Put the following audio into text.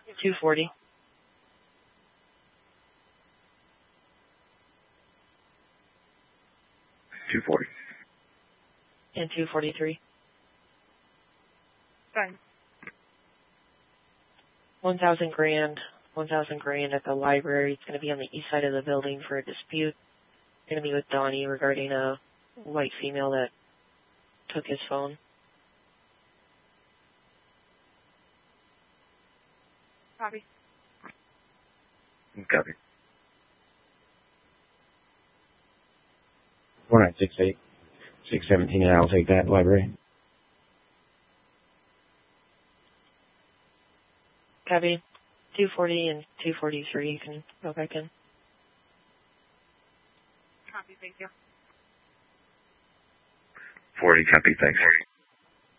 240. 240. And 243. Fine. 1,000 grand. 1,000 grand at the library. It's going to be on the east side of the building for a dispute. Going to be with Donnie regarding a white female that took his phone. Copy. Copy. 4968. 617, and I'll take that, library. Copy. 240 and 243. You can go back in. Copy, thank you. 40, copy, thanks.